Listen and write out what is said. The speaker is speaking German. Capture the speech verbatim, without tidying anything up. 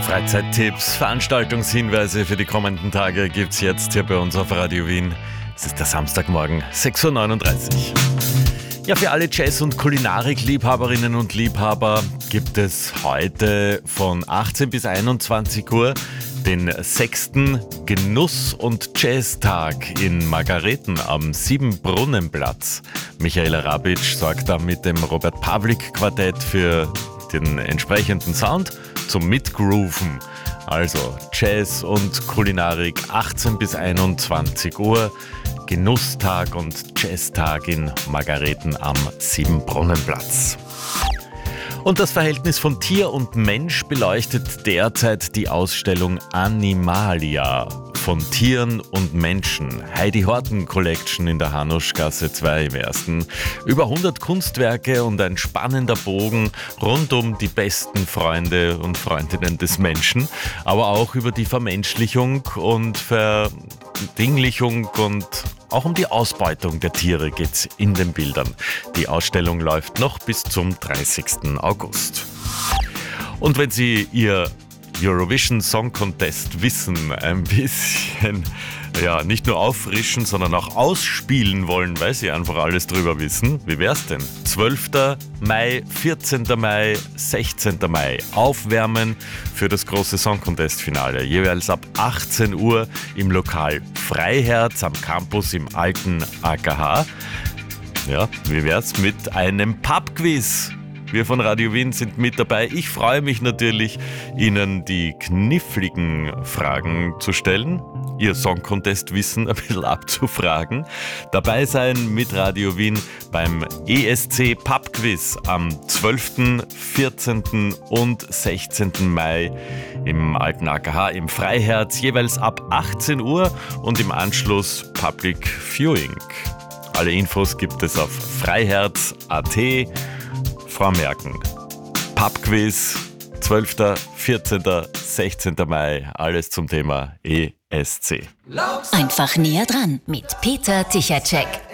Freizeittipps, Veranstaltungshinweise für die kommenden Tage gibt's jetzt hier bei uns auf Radio Wien. Es ist der Samstagmorgen, sechs Uhr neununddreißig. Ja, für alle Jazz- und Kulinarik-Liebhaberinnen und Liebhaber gibt es heute von achtzehn bis einundzwanzig Uhr den sechsten Genuss- und Jazztag in Margareten am Siebenbrunnenplatz. Michaela Rabitsch sorgt da mit dem Robert Pavlik Quartett für den entsprechenden Sound zum Mitgrooven. Also Jazz und Kulinarik achtzehn bis einundzwanzig Uhr, Genusstag und Jazztag in Margareten am Siebenbrunnenplatz. Und das Verhältnis von Tier und Mensch beleuchtet derzeit die Ausstellung Animalia von Tieren und Menschen. Heidi Horten Collection in der Hanuschgasse zwei im ersten. Über hundert Kunstwerke und ein spannender Bogen rund um die besten Freunde und Freundinnen des Menschen, aber auch über die Vermenschlichung und Verdinglichung und auch um die Ausbeutung der Tiere geht's in den Bildern. Die Ausstellung läuft noch bis zum dreißigsten August. Und wenn Sie Ihr Eurovision Song Contest Wissen ein bisschen, ja, nicht nur auffrischen, sondern auch ausspielen wollen, weil Sie einfach alles drüber wissen, wie wär's denn? zwölften Mai, vierzehnten Mai, sechzehnten Mai. Aufwärmen für das große Song Contest Finale. Jeweils ab achtzehn Uhr im Lokal Freiherz am Campus im alten A K H. Ja, wie wär's mit einem Pubquiz? Wir von Radio Wien sind mit dabei. Ich freue mich natürlich, Ihnen die kniffligen Fragen zu stellen, Ihr Song-Contest-Wissen ein bisschen abzufragen. Dabei sein mit Radio Wien beim E S C Pub-Quiz am zwölften, vierzehnten und sechzehnten Mai im alten A K H im Freiherz, jeweils ab achtzehn Uhr und im Anschluss Public Viewing. Alle Infos gibt es auf freiherz punkt a t. Vormerken. Pubquiz, zwölften, vierzehnten, sechzehnten Mai, alles zum Thema E S C. Einfach näher dran mit Peter Tichacek.